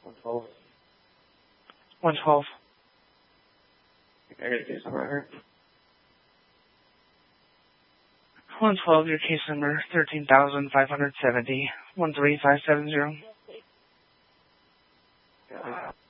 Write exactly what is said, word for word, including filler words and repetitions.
one twelve. one twelve. I got a case number right here. one twelve, your case number, thirteen thousand five hundred seventy, one three five seven zero. Yeah.